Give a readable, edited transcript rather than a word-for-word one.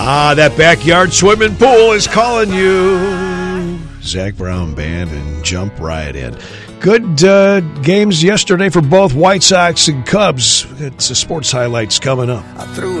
That backyard swimming pool is calling you. Zach Brown Band and jump right in. Good games yesterday for both White Sox and Cubs. It's the sports highlights coming up. I threw